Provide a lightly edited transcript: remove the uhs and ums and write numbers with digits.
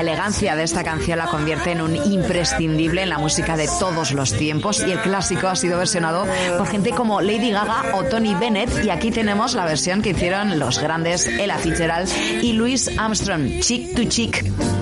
La elegancia de esta canción la convierte en un imprescindible en la música de todos los tiempos y el clásico ha sido versionado por gente como Lady Gaga o Tony Bennett y aquí tenemos la versión que hicieron los grandes Ella Fitzgerald y Louis Armstrong, Chick to Chick.